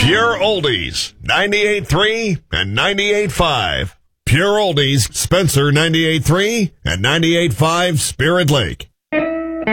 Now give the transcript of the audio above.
Pure Oldies, 98.3 and 98.5. Pure Oldies, Spencer 98.3 and 98.5 Spirit Lake.